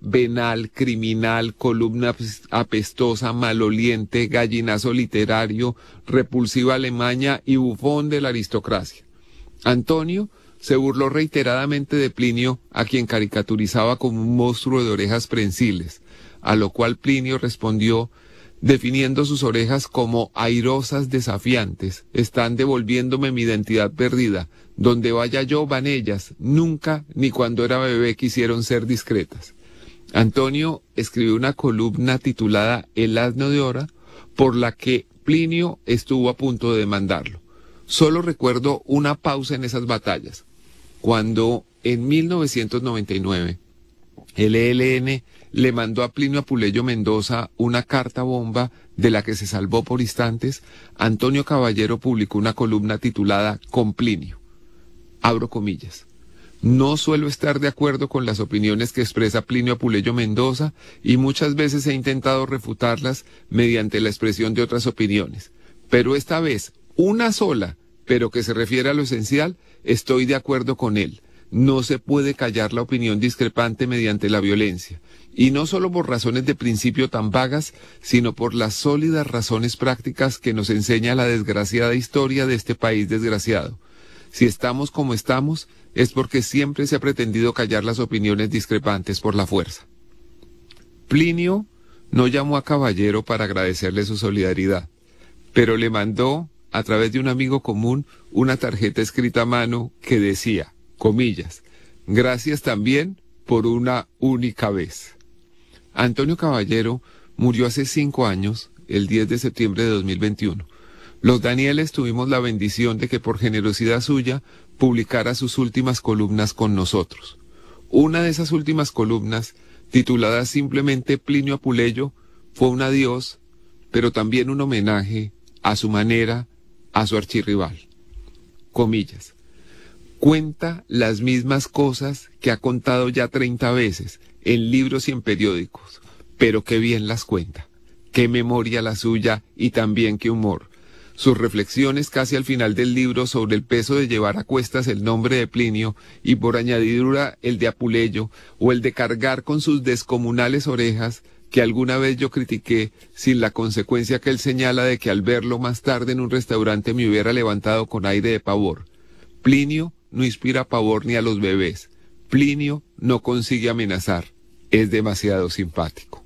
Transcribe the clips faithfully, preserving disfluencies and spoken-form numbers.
venal, criminal, columna apestosa, maloliente, gallinazo literario, repulsiva Alemaña y bufón de la aristocracia. Antonio se burló reiteradamente de Plinio, a quien caricaturizaba como un monstruo de orejas prensiles, a lo cual Plinio respondió definiendo sus orejas como airosas desafiantes, están devolviéndome mi identidad perdida, donde vaya yo van ellas, nunca ni cuando era bebé quisieron ser discretas. Antonio escribió una columna titulada El asno de Ora, por la que Plinio estuvo a punto de demandarlo. Solo recuerdo una pausa en esas batallas, cuando en mil novecientos noventa y nueve el E L N le mandó a Plinio Apuleyo Mendoza una carta bomba de la que se salvó por instantes. Antonio Caballero publicó una columna titulada Con Plinio. Abro comillas. No suelo estar de acuerdo con las opiniones que expresa Plinio Apuleyo Mendoza y muchas veces he intentado refutarlas mediante la expresión de otras opiniones. Pero esta vez, una sola, pero que se refiere a lo esencial, estoy de acuerdo con él. No se puede callar la opinión discrepante mediante la violencia, y no solo por razones de principio tan vagas, sino por las sólidas razones prácticas que nos enseña la desgraciada historia de este país desgraciado. Si estamos como estamos, es porque siempre se ha pretendido callar las opiniones discrepantes por la fuerza. Plinio no llamó a Caballero para agradecerle su solidaridad, pero le mandó, a través de un amigo común, una tarjeta escrita a mano que decía, comillas, gracias también por una única vez. Antonio Caballero murió hace cinco años, el diez de septiembre de dos mil veintiuno. Los Danieles tuvimos la bendición de que por generosidad suya publicara sus últimas columnas con nosotros. Una de esas últimas columnas, titulada simplemente Plinio Apuleyo, fue un adiós, pero también un homenaje, a su manera, a su archirrival. Comillas. Cuenta las mismas cosas que ha contado ya treinta veces, en libros y en periódicos, pero qué bien las cuenta, qué memoria la suya y también qué humor. Sus reflexiones casi al final del libro sobre el peso de llevar a cuestas el nombre de Plinio y por añadidura el de Apuleyo, o el de cargar con sus descomunales orejas, que alguna vez yo critiqué, sin la consecuencia que él señala de que al verlo más tarde en un restaurante me hubiera levantado con aire de pavor. Plinio no inspira pavor ni a los bebés. Plinio no consigue amenazar. Es demasiado simpático.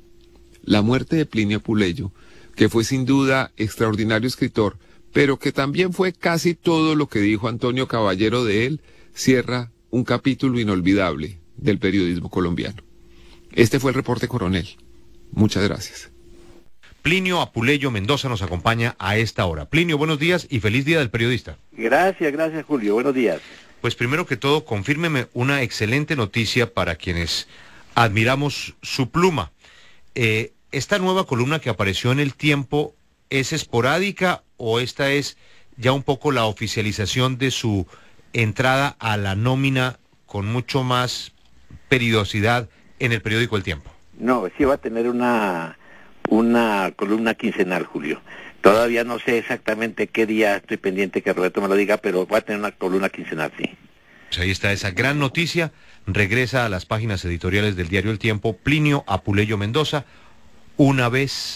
La muerte de Plinio Apuleyo, que fue sin duda extraordinario escritor, pero que también fue casi todo lo que dijo Antonio Caballero de él, cierra un capítulo inolvidable del periodismo colombiano. Este fue el reporte coronel. Muchas gracias. Plinio Apuleyo Mendoza nos acompaña a esta hora. Plinio, buenos días y feliz Día del Periodista. Gracias, gracias Julio, buenos días. Pues primero que todo, confírmeme una excelente noticia para quienes admiramos su pluma. Eh, ¿Esta nueva columna que apareció en El Tiempo es esporádica o esta es ya un poco la oficialización de su entrada a la nómina con mucho más periodicidad en el periódico El Tiempo? No, sí va a tener una... una columna quincenal, Julio. Todavía no sé exactamente qué día, estoy pendiente que Roberto me lo diga, pero va a tener una columna quincenal, sí. Pues ahí está esa gran noticia. Regresa a las páginas editoriales del diario El Tiempo, Plinio Apuleyo Mendoza, una vez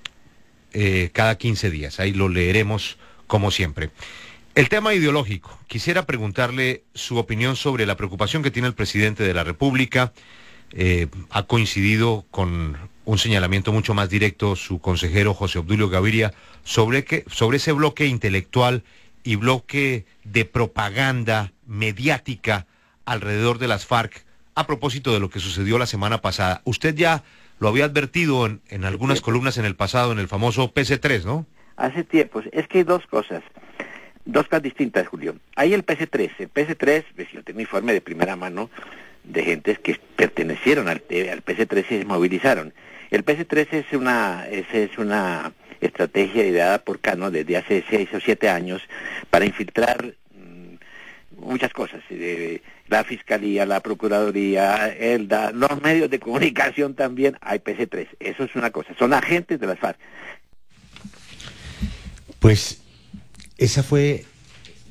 eh, cada quince días. Ahí lo leeremos como siempre. El tema ideológico. Quisiera preguntarle su opinión sobre la preocupación que tiene el presidente de la República. Eh, ha coincidido con un señalamiento mucho más directo su consejero José Obdulio Gaviria sobre, que, sobre ese bloque intelectual y bloque de propaganda mediática alrededor de las FARC a propósito de lo que sucedió la semana pasada. Usted ya lo había advertido en, en algunas sí. columnas en el pasado, en el famoso P C tres, ¿no? Hace tiempo. Es que hay dos cosas, dos cosas distintas, Julio. Hay el P C tres. El P C tres, pues yo tengo informe de primera mano de gentes que pertenecieron al, al P C tres y se movilizaron. El P C tres es una, es, es una estrategia ideada por Cano desde hace seis o siete años para infiltrar mmm, muchas cosas, eh, la Fiscalía, la Procuraduría, el da, los medios de comunicación también, hay P C tres, eso es una cosa, son agentes de las FARC. Pues esa fue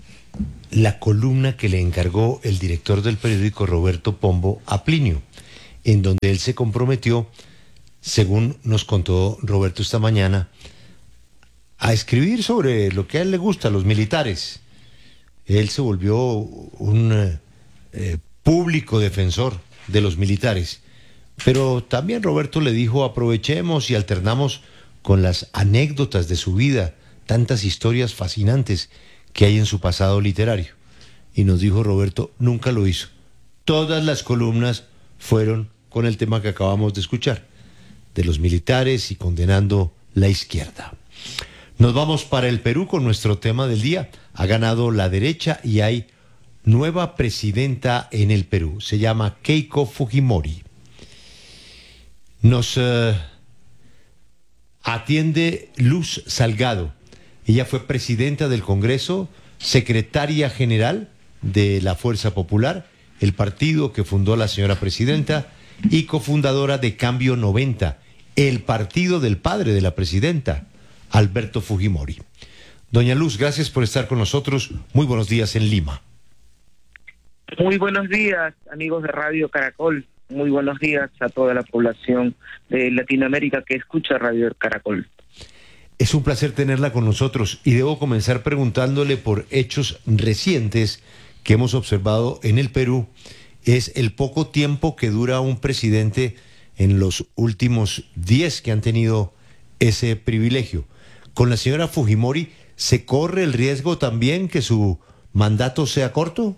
la columna que le encargó el director del periódico Roberto Pombo a Plinio. en donde él se comprometió, según nos contó Roberto esta mañana, a escribir sobre lo que a él le gusta, los militares. Él se volvió un eh, público defensor de los militares. Pero también Roberto le dijo, aprovechemos y alternamos con las anécdotas de su vida, tantas historias fascinantes que hay en su pasado literario. Y nos dijo Roberto, nunca lo hizo. Todas las columnas fueron con el tema que acabamos de escuchar, de los militares y condenando la izquierda. Nos vamos para el Perú con nuestro tema del día. Ha ganado la derecha y hay nueva presidenta en el Perú. Se llama Keiko Fujimori. Nos uh, atiende Luz Salgado. Ella fue presidenta del Congreso, secretaria general de la Fuerza Popular, el partido que fundó la señora presidenta, y cofundadora de Cambio noventa, el partido del padre de la presidenta, Alberto Fujimori. Doña Luz, gracias por estar con nosotros. Muy buenos días en Lima. Muy buenos días, amigos de Radio Caracol. Muy buenos días a toda la población de Latinoamérica que escucha Radio Caracol. Es un placer tenerla con nosotros y debo comenzar preguntándole por hechos recientes que hemos observado en el Perú. Es el poco tiempo que dura un presidente en los últimos diez que han tenido ese privilegio. Con la señora Fujimori, ¿se corre el riesgo también que su mandato sea corto?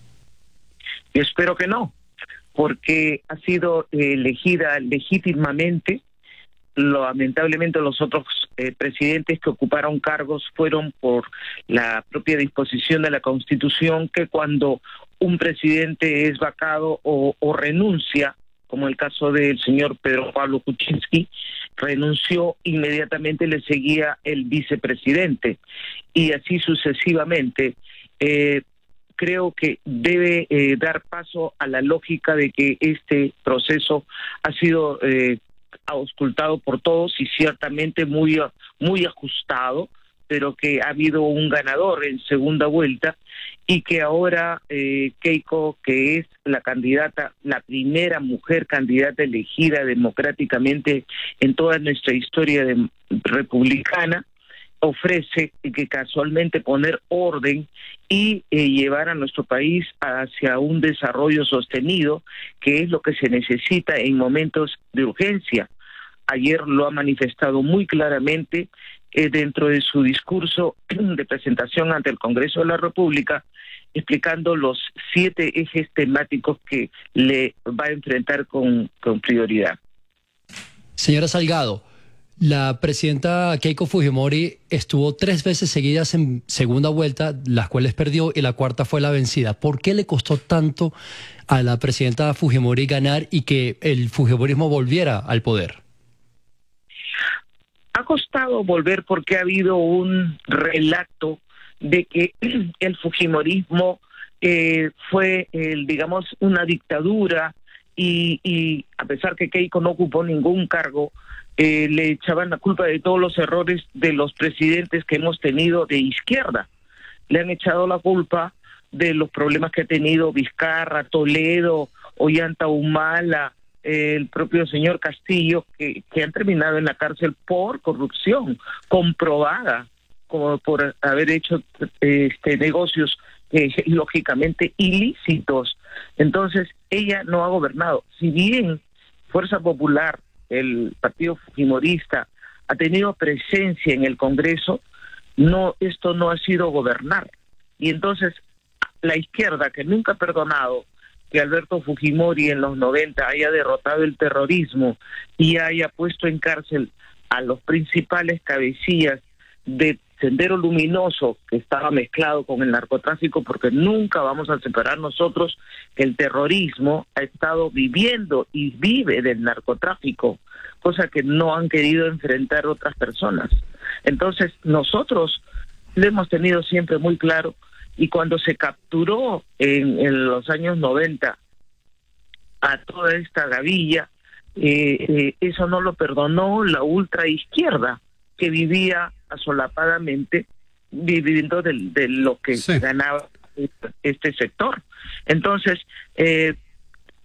Yo espero que no, porque ha sido eh, elegida legítimamente. Lamentablemente los otros eh, presidentes que ocuparon cargos fueron por la propia disposición de la Constitución, que cuando un presidente es vacado o, o renuncia, como el caso del señor Pedro Pablo Kuczynski, renunció, inmediatamente le seguía el vicepresidente, y así sucesivamente. Eh, creo que debe eh, dar paso a la lógica de que este proceso ha sido eh, auscultado por todos y ciertamente muy, muy ajustado, pero que ha habido un ganador en segunda vuelta y que ahora eh, Keiko, que es la candidata, la primera mujer candidata elegida democráticamente en toda nuestra historia de, republicana, ofrece que casualmente poner orden y eh, llevar a nuestro país hacia un desarrollo sostenido, que es lo que se necesita en momentos de urgencia. Ayer lo ha manifestado muy claramente eh, dentro de su discurso de presentación ante el Congreso de la República, explicando los siete ejes temáticos que le va a enfrentar con, con prioridad. Señora Salgado, la presidenta Keiko Fujimori estuvo tres veces seguidas en segunda vuelta, las cuales perdió, y la cuarta fue la vencida. ¿Por qué le costó tanto a la presidenta Fujimori ganar y que el fujimorismo volviera al poder? Ha costado volver porque ha habido un relato de que el fujimorismo eh, fue, el, digamos, una dictadura y, y a pesar que Keiko no ocupó ningún cargo, eh, le echaban la culpa de todos los errores de los presidentes que hemos tenido de izquierda. Le han echado la culpa de los problemas que ha tenido Vizcarra, Toledo, Ollanta Humala, eh, el propio señor Castillo, que, que han terminado en la cárcel por corrupción comprobada, como por haber hecho este negocios eh, lógicamente ilícitos. Entonces, ella no ha gobernado. Si bien Fuerza Popular, el partido fujimorista, ha tenido presencia en el Congreso, no, esto no ha sido gobernar. Y entonces, la izquierda, que nunca ha perdonado que Alberto Fujimori en los noventa haya derrotado el terrorismo y haya puesto en cárcel a los principales cabecillas de Sendero Luminoso, que estaba mezclado con el narcotráfico, porque nunca vamos a separar nosotros que el terrorismo ha estado viviendo y vive del narcotráfico, cosa que no han querido enfrentar otras personas. Entonces, nosotros lo hemos tenido siempre muy claro, y cuando se capturó en, en los años noventa a toda esta gavilla, eh, eh, eso no lo perdonó la ultraizquierda, que vivía asolapadamente viviendo de, de lo que sí ganaba este sector. Entonces, eh,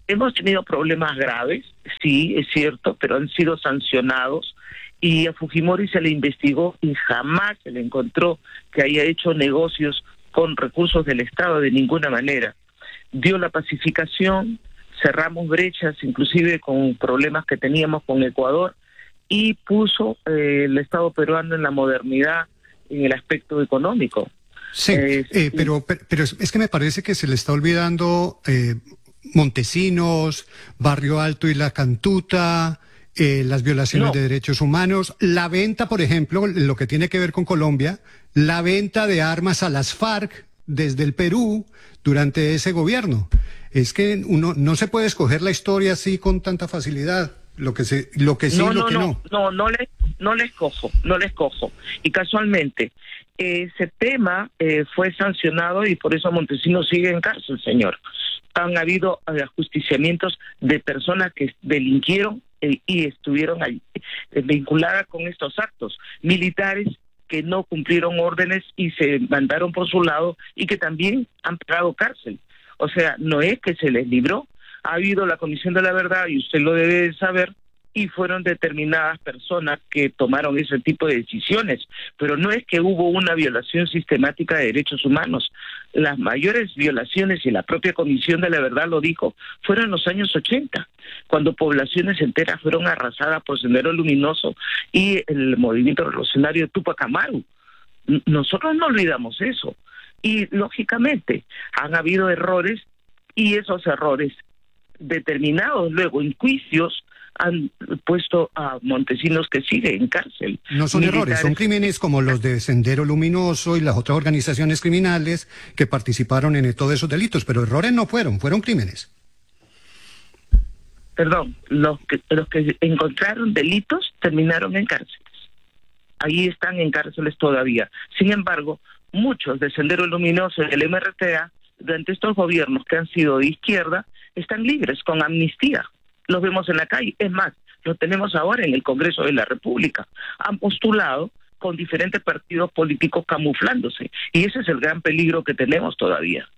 hemos tenido problemas graves, sí, es cierto, pero han sido sancionados y a Fujimori se le investigó y jamás se le encontró que haya hecho negocios con recursos del Estado de ninguna manera. Dio la pacificación, cerramos brechas, inclusive con problemas que teníamos con Ecuador, y puso eh, el Estado peruano en la modernidad en el aspecto económico. Sí, Eh, eh, pero, pero, pero es que me parece que se le está olvidando eh, Montesinos, Barrio Alto y La Cantuta, eh, las violaciones No. de derechos humanos, la venta, por ejemplo, lo que tiene que ver con Colombia, la venta de armas a las FARC desde el Perú durante ese gobierno. Es que uno no se puede escoger la historia así con tanta facilidad. Lo que se, lo que sí, no, lo no, que no, no. no, no le, no le escojo, no le escojo. Y casualmente, ese tema eh, fue sancionado y por eso Montesinos sigue en cárcel, señor. Han habido eh, ajusticiamientos de personas que delinquieron eh, y estuvieron ahí, eh, vinculadas con estos actos. Militares que no cumplieron órdenes y se mandaron por su lado y que también han pagado cárcel. O sea, no es que se les libró. Ha habido la Comisión de la Verdad, y usted lo debe de saber, y fueron determinadas personas que tomaron ese tipo de decisiones, pero no es que hubo una violación sistemática de derechos humanos. Las mayores violaciones, y la propia Comisión de la Verdad lo dijo, fueron en los años ochenta, cuando poblaciones enteras fueron arrasadas por Sendero Luminoso y el movimiento revolucionario de Túpac Amaru. Nosotros no olvidamos eso, y lógicamente han habido errores, y esos errores determinados luego en juicios han puesto a Montesinos, que sigue en cárcel. No son Militares. errores, son crímenes como los de Sendero Luminoso y las otras organizaciones criminales que participaron en todos esos delitos, pero errores no fueron, fueron crímenes. Perdón, los que, los que encontraron delitos terminaron en cárceles. Ahí están en cárceles todavía. Sin embargo, muchos de Sendero Luminoso y el M R T A, durante estos gobiernos que han sido de izquierda, están libres, con amnistía. Los vemos en la calle, es más, los tenemos ahora en el Congreso de la República. Han postulado con diferentes partidos políticos camuflándose, y ese es el gran peligro que tenemos todavía.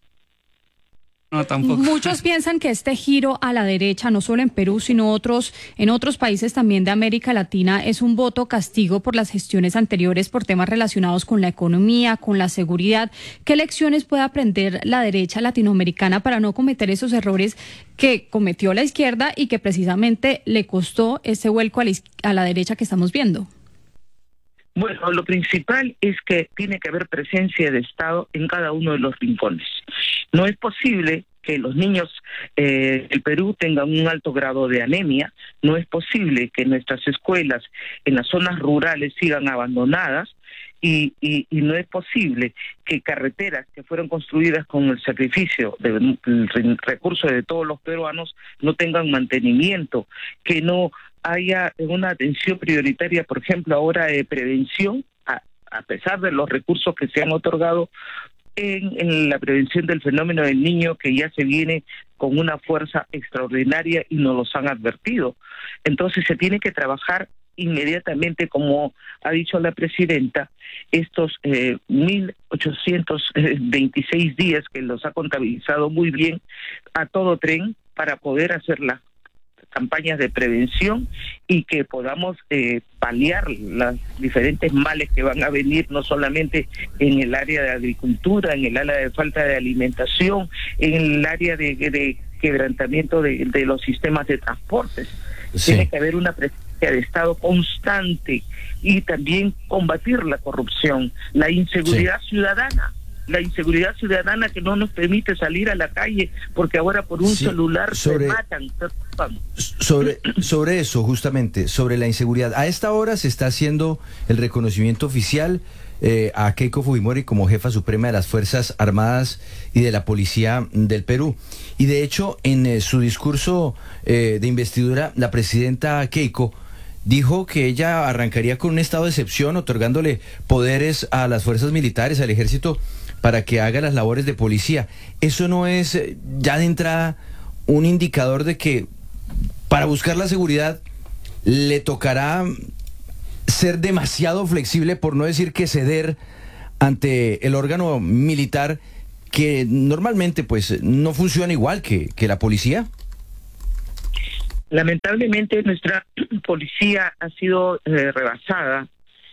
No, tampoco. Muchos piensan que este giro a la derecha, no solo en Perú, sino otros, en otros países también de América Latina, es un voto castigo por las gestiones anteriores por temas relacionados con la economía, con la seguridad. ¿Qué lecciones puede aprender la derecha latinoamericana para no cometer esos errores que cometió la izquierda y que precisamente le costó ese vuelco a la, a la derecha que estamos viendo? Bueno, lo principal es que tiene que haber presencia de Estado en cada uno de los rincones. No es posible que los niños eh, del Perú tengan un alto grado de anemia, no es posible que nuestras escuelas en las zonas rurales sigan abandonadas, y, y, y no es posible que carreteras que fueron construidas con el sacrificio del recurso de todos los peruanos no tengan mantenimiento, que no haya una atención prioritaria, por ejemplo, ahora de prevención, a, a pesar de los recursos que se han otorgado en, en la prevención del fenómeno del niño, que ya se viene con una fuerza extraordinaria y nos los han advertido. Entonces se tiene que trabajar inmediatamente, como ha dicho la presidenta, estos eh, mil ochocientos veintiséis días que los ha contabilizado muy bien a todo tren, para poder hacer las campañas de prevención y que podamos eh, paliar los diferentes males que van a venir, no solamente en el área de agricultura, en el área de falta de alimentación, en el área de, de quebrantamiento de, de los sistemas de transportes. Sí. Tiene que haber una presencia de Estado constante y también combatir la corrupción, la inseguridad sí. ciudadana. La inseguridad ciudadana que no nos permite salir a la calle porque ahora por un sí, celular sobre, se matan. Sobre, sobre eso, justamente, sobre la inseguridad. A esta hora se está haciendo el reconocimiento oficial eh, a Keiko Fujimori como jefa suprema de las Fuerzas Armadas y de la Policía del Perú. Y de hecho, en eh, su discurso eh, de investidura, la presidenta Keiko dijo que ella arrancaría con un estado de excepción, otorgándole poderes a las fuerzas militares, al ejército, para que haga las labores de policía. ¿Eso no es eh, ya de entrada un indicador de que para buscar la seguridad le tocará ser demasiado flexible, por no decir que ceder ante el órgano militar, que normalmente pues no funciona igual que, que la policía? Lamentablemente nuestra policía ha sido eh, rebasada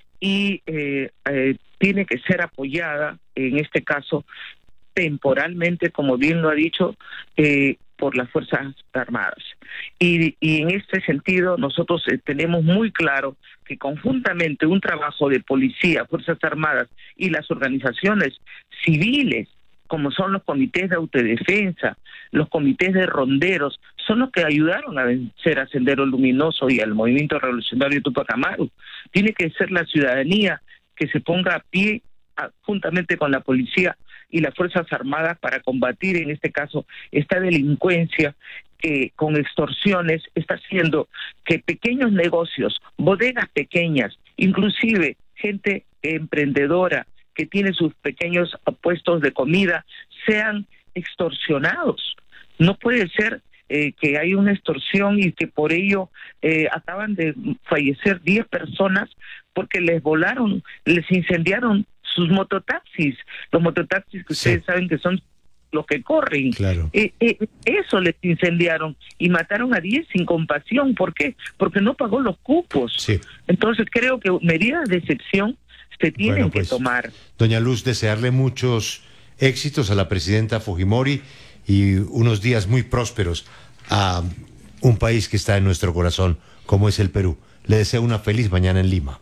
y eh, eh, tiene que ser apoyada, en este caso temporalmente, como bien lo ha dicho, eh, por las Fuerzas Armadas. Y, y en este sentido nosotros eh, tenemos muy claro que conjuntamente un trabajo de policía, Fuerzas Armadas y las organizaciones civiles, como son los comités de autodefensa, los comités de ronderos, son los que ayudaron a vencer a Sendero Luminoso y al Movimiento Revolucionario Tupac Amaru. Tiene que ser la ciudadanía que se ponga a pie a, juntamente con la policía y las Fuerzas Armadas para combatir, en este caso, esta delincuencia que con extorsiones está haciendo que pequeños negocios, bodegas pequeñas, inclusive gente emprendedora que tiene sus pequeños puestos de comida, sean extorsionados. No puede ser eh, que hay una extorsión y que por ello eh, acaban de fallecer diez personas porque les volaron, les incendiaron sus mototaxis, los mototaxis que sí. Ustedes saben que son los que corren. Claro. Eh, eh, eso les incendiaron y mataron a diez sin compasión. ¿Por qué? Porque no pagó los cupos. Sí. Entonces creo que medidas de excepción se tienen bueno, pues, que tomar. Doña Luz, desearle muchos éxitos a la presidenta Fujimori y unos días muy prósperos a un país que está en nuestro corazón, como es el Perú. Le deseo una feliz mañana en Lima.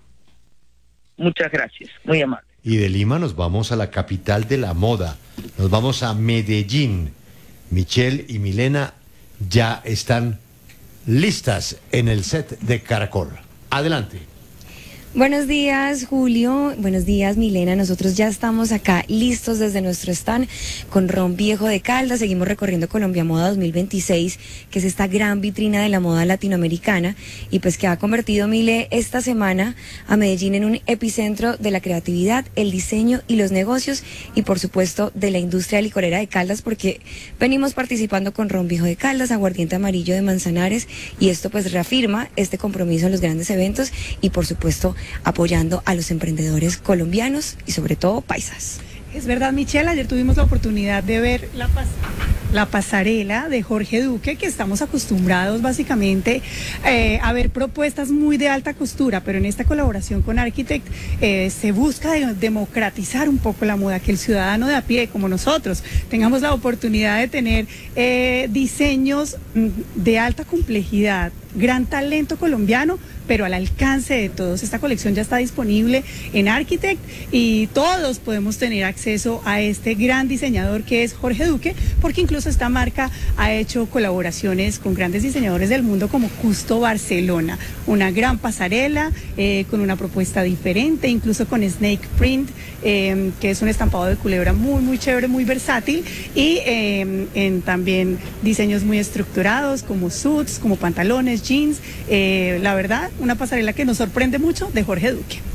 Muchas gracias, muy amable. Y de Lima nos vamos a la capital de la moda, nos vamos a Medellín. Michelle y Milena ya están listas en el set de Caracol. Adelante. Buenos días, Julio. Buenos días, Milena. Nosotros ya estamos acá listos desde nuestro stand con Ron Viejo de Caldas. Seguimos recorriendo Colombia Moda dos mil veintiséis, que es esta gran vitrina de la moda latinoamericana y pues que ha convertido, Mile, esta semana a Medellín en un epicentro de la creatividad, el diseño y los negocios y por supuesto de la industria licorera de Caldas, porque venimos participando con Ron Viejo de Caldas, Aguardiente Amarillo de Manzanares, y esto pues reafirma este compromiso en los grandes eventos y por supuesto apoyando a los emprendedores colombianos y sobre todo paisas. Es verdad, Michelle, ayer tuvimos la oportunidad de ver la, pas la pasarela de Jorge Duque, que estamos acostumbrados básicamente eh, a ver propuestas muy de alta costura, pero en esta colaboración con Architect eh, se busca de democratizar un poco la moda, que el ciudadano de a pie, como nosotros, tengamos la oportunidad de tener eh, diseños de alta complejidad, gran talento colombiano, pero al alcance de todos. Esta colección ya está disponible en Architect y todos podemos tener acceso a este gran diseñador que es Jorge Duque, porque incluso esta marca ha hecho colaboraciones con grandes diseñadores del mundo como Custo Barcelona, una gran pasarela eh, con una propuesta diferente, incluso con Snake Print, eh, que es un estampado de culebra muy muy chévere, muy versátil, y eh, en también diseños muy estructurados como suits, como pantalones, jeans, eh, la verdad, una pasarela que nos sorprende mucho de Jorge Duque.